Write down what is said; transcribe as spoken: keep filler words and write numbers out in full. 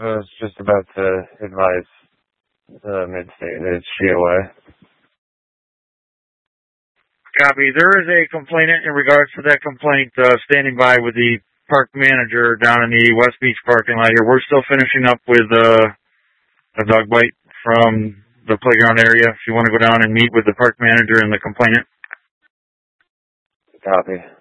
I was just about to advise the Mid-State that it's G O A. Copy. There is a complainant in regards to that complaint uh, standing by with the park manager down in the West Beach parking lot here. We're still finishing up with uh, a dog bite from the playground area. If you want to go down and meet with the park manager and the complainant. Copy.